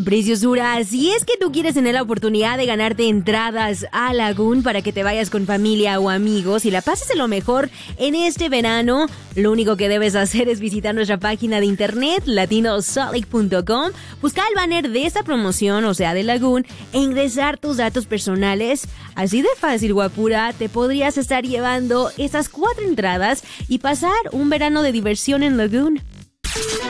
Preciosura, si es que tú quieres tener la oportunidad de ganarte entradas a Lagoon para que te vayas con familia o amigos y la pases de lo mejor en este verano, lo único que debes hacer es visitar nuestra página de internet latinosolic.com, buscar el banner de esta promoción, o sea de Lagoon, e ingresar tus datos personales. Así de fácil, guapura, te podrías estar llevando estas 4 entradas y pasar un verano de diversión en Lagoon.